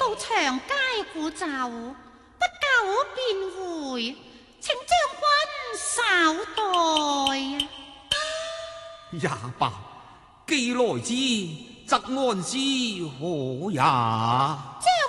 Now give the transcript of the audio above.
到長街古走，不久便回，請將軍稍待。 也罷，既來之，則安之可也。